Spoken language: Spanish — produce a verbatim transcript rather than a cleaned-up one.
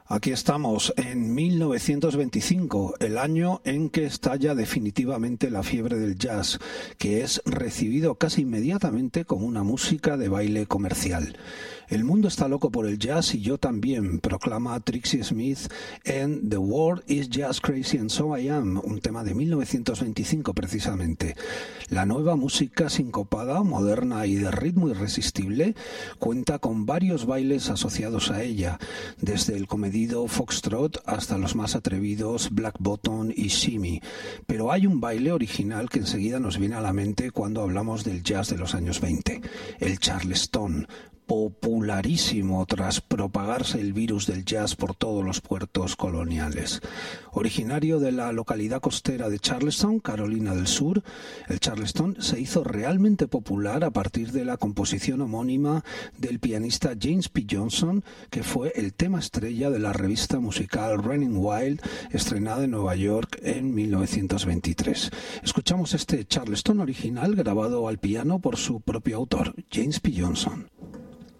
Aquí estamos en mil novecientos veinticinco, el año en que estalla definitivamente la fiebre del jazz, que es recibido casi inmediatamente como una música de baile comercial. El mundo está loco por el jazz y yo también, proclama Trixie Smith en The World is Jazz Crazy and So I Am, un tema de mil novecientos veinticinco precisamente. La nueva música sincopada, moderna y de ritmo irresistible cuenta con varios bailes asociados a ella, desde el comedido foxtrot hasta los más atrevidos black bottom y shimmy. Pero hay un baile original que enseguida nos viene a la mente cuando hablamos del jazz de los años veinte, el charleston, popularísimo tras propagarse el virus del jazz por todos los puertos coloniales. Originario de la localidad costera de Charleston, Carolina del Sur, el charleston se hizo realmente popular a partir de la composición homónima del pianista James P. Johnson, que fue el tema estrella de la revista musical Running Wild, estrenada en Nueva York en mil novecientos veintitrés. Escuchamos este charleston original grabado al piano por su propio autor, James P. Johnson.